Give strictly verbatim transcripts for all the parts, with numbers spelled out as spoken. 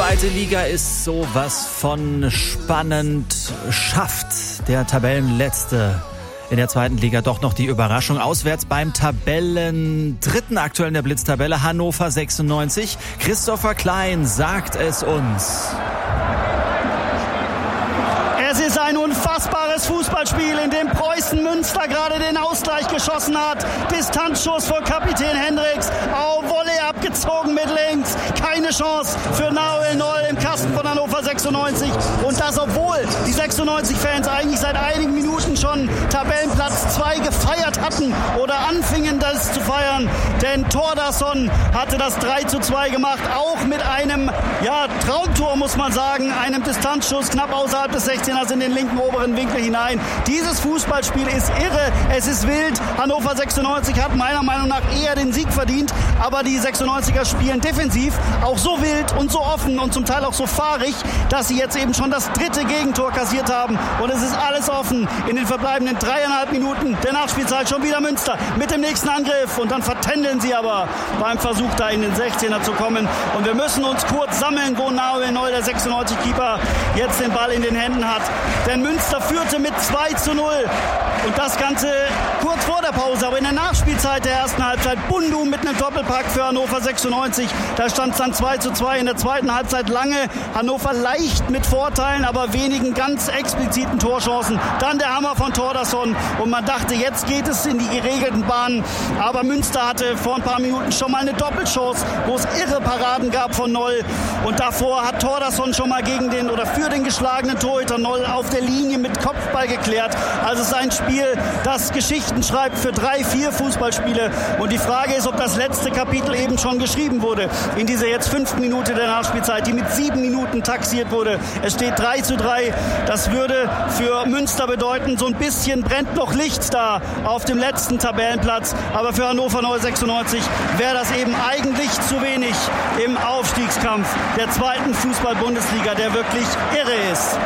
zweite Liga ist sowas von spannend. Schafft der Tabellenletzte in der zweiten Liga doch noch die Überraschung. Auswärts beim Tabellendritten aktuell in der Blitztabelle, Hannover sechsundneunzig. Christopher Klein sagt es uns. Es ist ein unfassbares Fußballspiel, in dem Preußen Münster gerade den Ausgleich geschossen hat. Distanzschuss von Kapitän Hendricks. Au, Volley abgezogen mit links. Keine Chance für Nahuel Noll im Kasten von Hannover sechsundneunzig. Und das, obwohl die sechsundneunzig-Fans eigentlich seit einigen Minuten schon Tabellenplatz zwei gefeiert hatten oder anfingen, das zu feiern. Denn Thordarson hatte das drei zu zwei gemacht, auch mit einem ja, Traumtor, muss man sagen. Einem Distanzschuss knapp außerhalb des sechzehners in den linken oberen Winkel hinein. Dieses Fußballspiel ist irre, es ist wild. Hannover sechsundneunzig hat meiner Meinung nach eher den Sieg verdient, aber die sechsundneunziger spielen defensiv auch so wild und so offen und zum Teil auch so fahrig, dass sie jetzt eben schon das dritte Gegentor kassiert haben und es ist alles offen in den verbleibenden dreieinhalb Minuten der Nachspielzeit. Schon wieder Münster mit dem nächsten Angriff und dann vertändeln sie aber beim Versuch, da in den sechzehner zu kommen und wir müssen uns kurz sammeln, wo Nahuel Noll, der sechsundneunzig-Keeper, jetzt den Ball in den Händen hat. Denn Münster führte mit zwei zu null. Und das Ganze kurz vor der Pause, aber in der Nachspielzeit der ersten Halbzeit. Bundu mit einem Doppelpack für Hannover sechsundneunzig. Da stand es dann zwei zu zwei in der zweiten Halbzeit. Lange Hannover leicht mit Vorteilen, aber wenigen ganz expliziten Torchancen. Dann der Hammer von Thordarson. Und man dachte, jetzt geht es in die geregelten Bahnen. Aber Münster hatte vor ein paar Minuten schon mal eine Doppelchance, wo es irre Paraden gab von Noll. Und davor hat Thordarson schon mal gegen den oder für den geschlagenen Torhüter Noll auf der Linie mit Kopfball geklärt. Also es ist ein Spiel, das Geschichten schreibt für drei, vier Fußballspiele. Und die Frage ist, ob das letzte Kapitel eben schon geschrieben wurde. In dieser jetzt fünften Minute der Nachspielzeit, die mit sieben Minuten taxiert wurde. Es steht drei zu drei. Das würde für Münster bedeuten, so ein bisschen brennt noch Licht da auf dem letzten Tabellenplatz. Aber für Hannover sechsundneunzig wäre das eben eigentlich zu wenig im Aufstiegskampf der zweiten Fußball-Bundesliga, der wirklich irre ist.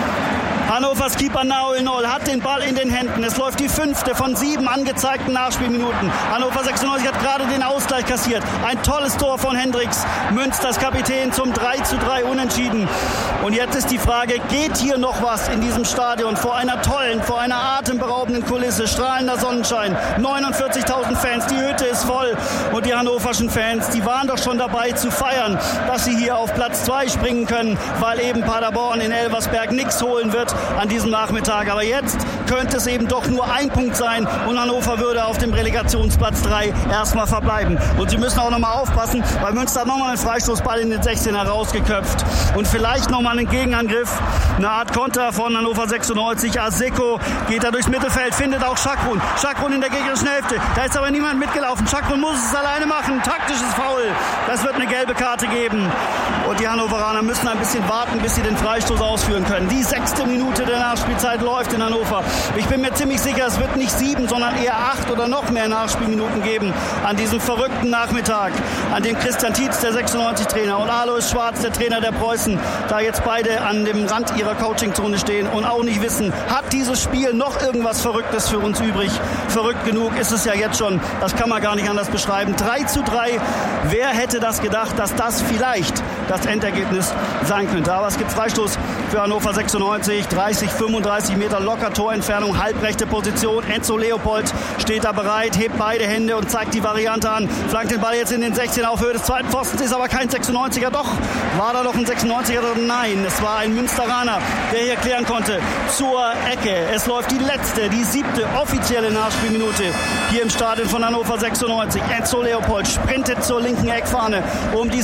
Hannovers Keeper Nahuel Noll hat den Ball in den Händen. Es läuft die fünfte von sieben angezeigten Nachspielminuten. Hannover sechsundneunzig hat gerade den Ausgleich kassiert. Ein tolles Tor von Hendricks. Münsters Kapitän zum drei zu drei Unentschieden. Und jetzt ist die Frage, geht hier noch was in diesem Stadion vor einer tollen, vor einer atemberaubenden Kulisse, strahlender Sonnenschein, neunundvierzigtausend Fans, die Hütte ist voll. Und die hannoverschen Fans, die waren doch schon dabei zu feiern, dass sie hier auf Platz zwei springen können, weil eben Paderborn in Elversberg nichts holen wird an diesem Nachmittag. Aber jetzt könnte es eben doch nur ein Punkt sein und Hannover würde auf dem Relegationsplatz drei erstmal verbleiben. Und sie müssen auch nochmal aufpassen, weil Münster hat nochmal einen Freistoßball in den sechzehner rausgeköpft. Und vielleicht nochmal einen Gegenangriff, eine Art Konter von Hannover sechsundneunzig. Aseko geht da durchs Mittelfeld, findet auch Schakrun. Schakrun in der gegnerischen Hälfte. Da ist aber niemand mitgelaufen. Schakrun muss es alleine machen. Taktisches Foul. Das wird eine gelbe Karte geben. Und die Hannoveraner müssen ein bisschen warten, bis sie den Freistoß ausführen können. Die sechste Minute der Nachspielzeit läuft in Hannover. Ich bin mir ziemlich sicher, es wird nicht sieben, sondern eher acht oder noch mehr Nachspielminuten geben an diesem verrückten Nachmittag, an dem Christian Tietz, der sechsundneunzig-Trainer, und Alois Schwarz, der Trainer der Preußen, da jetzt beide an dem Rand ihrer Coachingzone stehen und auch nicht wissen, hat dieses Spiel noch irgendwas Verrücktes für uns übrig? Verrückt genug ist es ja jetzt schon. Das kann man gar nicht anders beschreiben. drei zu drei. Wer hätte das gedacht, dass das vielleicht das Endergebnis sein könnte? Aber es gibt Freistoß für Hannover sechsundneunzig. dreißig, fünfunddreißig Meter locker Torentfernung, halbrechte Position. Enzo Leopold steht da bereit, hebt beide Hände und zeigt die Variante an. Flankt den Ball jetzt in den sechzehner auf Höhe des zweiten Pfostens, ist aber kein sechsundneunziger. Doch, war da noch ein sechsundneunziger? Nein, es war ein Münsteraner, der hier klären konnte zur Ecke. Es läuft die letzte, die siebte offizielle Nachspielminute hier im Stadion von Hannover sechsundneunzig. Enzo Leopold sprintet zur linken Eckfahne, um die